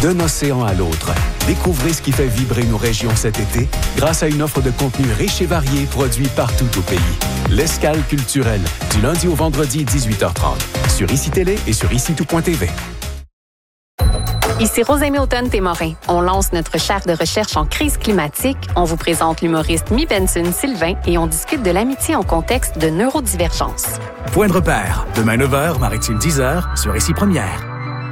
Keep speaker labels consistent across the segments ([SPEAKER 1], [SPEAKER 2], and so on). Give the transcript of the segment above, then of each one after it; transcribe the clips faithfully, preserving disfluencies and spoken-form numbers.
[SPEAKER 1] d'un océan à l'autre. Découvrez ce qui fait vibrer nos régions cet été grâce à une offre de contenu riche et varié produit partout au pays. L'Escale culturelle, du lundi au vendredi, dix-huit heures trente, sur I C I Télé et sur ici tout point t v.
[SPEAKER 2] Ici Rosemée Automne-Témorin. On lance notre chaire de recherche en crise climatique. On vous présente l'humoriste Mi Benson-Sylvain et on discute de l'amitié en contexte de neurodivergence.
[SPEAKER 3] Point de repère, demain neuf heures, Maritime dix heures, sur Ici Première.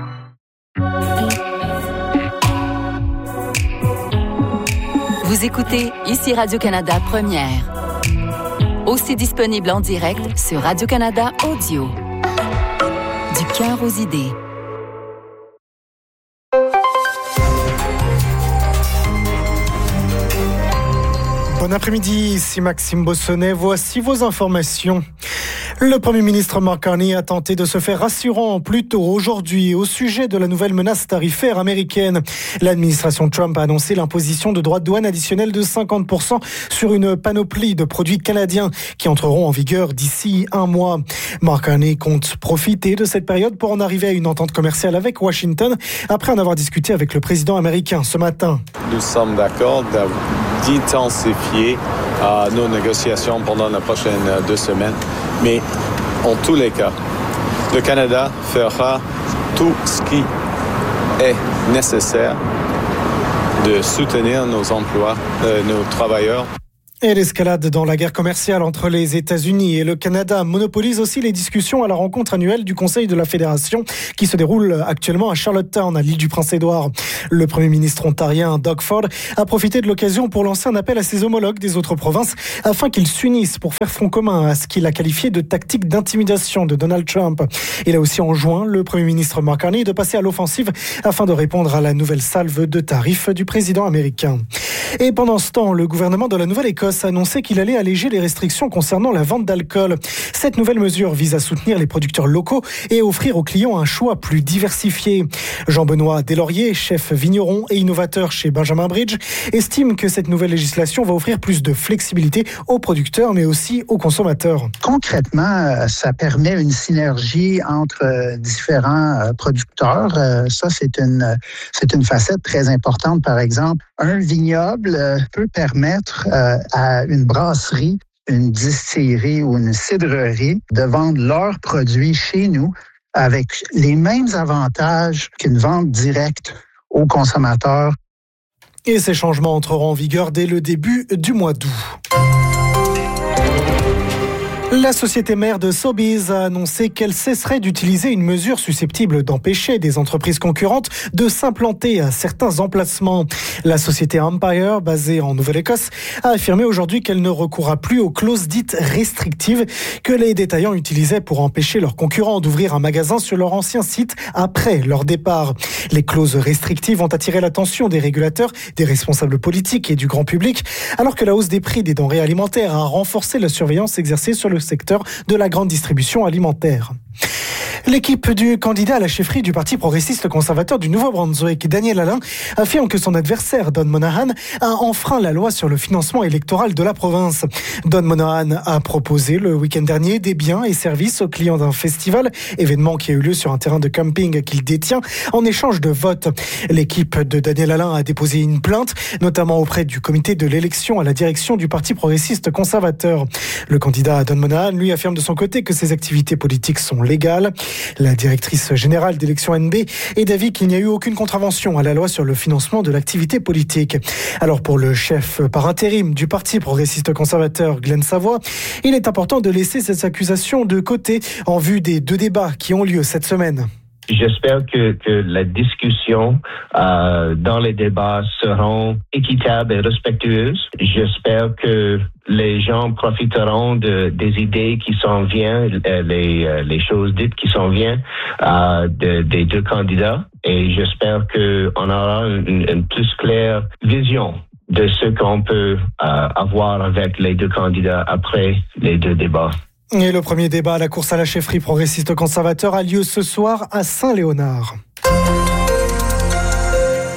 [SPEAKER 4] Vous écoutez Ici Radio-Canada Première. Aussi disponible en direct sur Radio-Canada Audio. Du cœur aux idées.
[SPEAKER 5] Bon après-midi, ici Maxime Bossonnet. Voici vos informations. Le Premier ministre Mark Carney a tenté de se faire rassurant plus tôt aujourd'hui au sujet de la nouvelle menace tarifaire américaine. L'administration Trump a annoncé l'imposition de droits de douane additionnels de cinquante pour cent sur une panoplie de produits canadiens qui entreront en vigueur d'ici un mois. Mark Carney compte profiter de cette période pour en arriver à une entente commerciale avec Washington après en avoir discuté avec le président américain ce matin.
[SPEAKER 6] Nous sommes d'accord d'intensifier euh, nos négociations pendant les prochaines deux semaines. Mais en tous les cas, le Canada fera tout ce qui est nécessaire de soutenir nos emplois, euh, nos travailleurs.
[SPEAKER 5] Et l'escalade dans la guerre commerciale entre les États-Unis et le Canada monopolise aussi les discussions à la rencontre annuelle du Conseil de la Fédération qui se déroule actuellement à Charlottetown, à l'île du Prince-Édouard. Le Premier ministre ontarien Doug Ford a profité de l'occasion pour lancer un appel à ses homologues des autres provinces afin qu'ils s'unissent pour faire front commun à ce qu'il a qualifié de tactique d'intimidation de Donald Trump. Il a aussi enjoint le Premier ministre Mark Carney de passer à l'offensive afin de répondre à la nouvelle salve de tarifs du président américain. Et pendant ce temps, le gouvernement de la Nouvelle-Écosse a annoncé qu'il allait alléger les restrictions concernant la vente d'alcool. Cette nouvelle mesure vise à soutenir les producteurs locaux et offrir aux clients un choix plus diversifié. Jean-Benoît Deslauriers, chef vigneron et innovateur chez Benjamin Bridge, estime que cette nouvelle législation va offrir plus de flexibilité aux producteurs mais aussi aux consommateurs.
[SPEAKER 7] Concrètement, ça permet une synergie entre différents producteurs. Ça, c'est une, c'est une facette très importante. Par exemple, un vignoble peut permettre à une brasserie, une distillerie ou une cidrerie de vendre leurs produits chez nous avec les mêmes avantages qu'une vente directe aux consommateurs.
[SPEAKER 5] Et ces changements entreront en vigueur dès le début du mois d'août. La société mère de Sobeys a annoncé qu'elle cesserait d'utiliser une mesure susceptible d'empêcher des entreprises concurrentes de s'implanter à certains emplacements. La société Empire, basée en Nouvelle-Écosse, a affirmé aujourd'hui qu'elle ne recourra plus aux clauses dites restrictives que les détaillants utilisaient pour empêcher leurs concurrents d'ouvrir un magasin sur leur ancien site après leur départ. Les clauses restrictives ont attiré l'attention des régulateurs, des responsables politiques et du grand public, alors que la hausse des prix des denrées alimentaires a renforcé la surveillance exercée sur le secteur de la grande distribution alimentaire. L'équipe du candidat à la chefferie du Parti progressiste conservateur du Nouveau-Brunswick, Daniel Alain, affirme que son adversaire, Don Monahan, a enfreint la loi sur le financement électoral de la province. Don Monahan a proposé le week-end dernier des biens et services aux clients d'un festival, événement qui a eu lieu sur un terrain de camping qu'il détient, en échange de votes. L'équipe de Daniel Alain a déposé une plainte, notamment auprès du comité de l'élection à la direction du Parti progressiste conservateur. Le candidat Don Monahan, lui, affirme de son côté que ses activités politiques sont légales. La directrice générale d'Élections N B est d'avis qu'il n'y a eu aucune contravention à la loi sur le financement de l'activité politique. Alors pour le chef par intérim du Parti progressiste conservateur, Glenn Savoy, il est important de laisser ces accusations de côté en vue des deux débats qui ont lieu cette semaine.
[SPEAKER 8] J'espère que, que la discussion euh, dans les débats seront équitables et respectueuses. J'espère que les gens profiteront de, des idées qui s'en viennent, les, les choses dites qui s'en viennent euh, de, des deux candidats. Et j'espère qu'on aura une, une plus claire vision de ce qu'on peut euh, avoir avec les deux candidats après les deux débats.
[SPEAKER 5] Et le premier débat à la course à la chefferie progressiste conservateur a lieu ce soir à Saint-Léonard.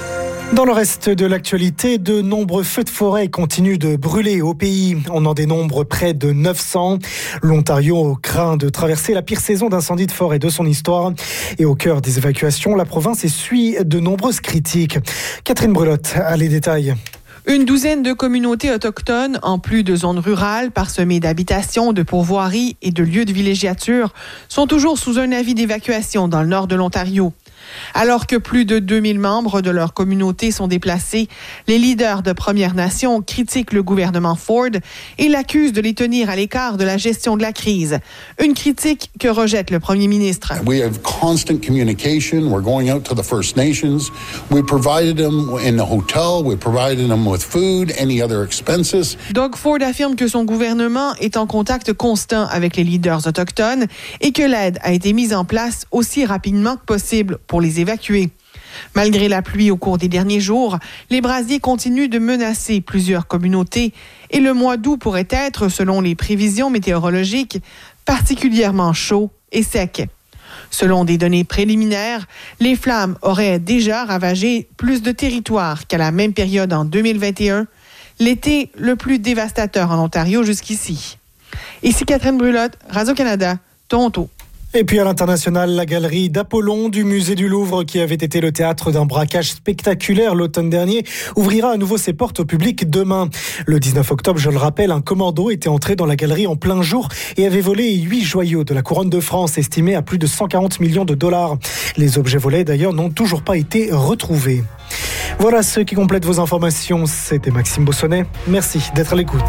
[SPEAKER 5] Dans le reste de l'actualité, de nombreux feux de forêt continuent de brûler au pays. On en dénombre près de neuf cents. L'Ontario craint de traverser la pire saison d'incendie de forêt de son histoire. Et au cœur des évacuations, la province essuie de nombreuses critiques. Catherine Brelotte a les détails.
[SPEAKER 9] Une douzaine de communautés autochtones, en plus de zones rurales, parsemées d'habitations, de pourvoiries et de lieux de villégiature, sont toujours sous un avis d'évacuation dans le nord de l'Ontario. Alors que plus de deux mille membres de leur communauté sont déplacés, les leaders de Premières Nations critiquent le gouvernement Ford et l'accusent de les tenir à l'écart de la gestion de la crise. Une critique que rejette le premier ministre.
[SPEAKER 10] We have constant communication. We're going out to the First Nations. We provided them in a hotel. We provided them with food, any other expenses.
[SPEAKER 9] Doug Ford affirme que son gouvernement est en contact constant avec les leaders autochtones et que l'aide a été mise en place aussi rapidement que possible pour les évacuer. Malgré la pluie au cours des derniers jours, les brasiers continuent de menacer plusieurs communautés et le mois d'août pourrait être, selon les prévisions météorologiques, particulièrement chaud et sec. Selon des données préliminaires, les flammes auraient déjà ravagé plus de territoires qu'à la même période en deux mille vingt et un, l'été le plus dévastateur en Ontario jusqu'ici. Ici Catherine Brelotte, Radio-Canada, Toronto.
[SPEAKER 5] Et puis à l'international, la galerie d'Apollon du musée du Louvre, qui avait été le théâtre d'un braquage spectaculaire l'automne dernier, ouvrira à nouveau ses portes au public demain. Le dix-neuf octobre, je le rappelle, un commando était entré dans la galerie en plein jour et avait volé huit joyaux de la couronne de France, estimés à plus de cent quarante millions de dollars. Les objets volés, d'ailleurs, n'ont toujours pas été retrouvés. Voilà ce qui complète vos informations. C'était Maxime Bossonnet. Merci d'être à l'écoute.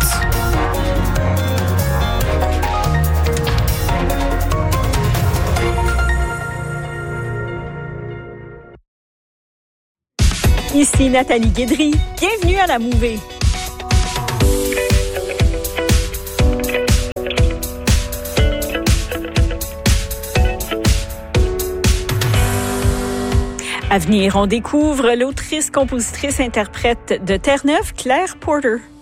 [SPEAKER 11] Ici Nathalie Guédry. Bienvenue à la Mouvée. À venir, on découvre l'autrice, compositrice, interprète de Terre-Neuve, Claire Porter.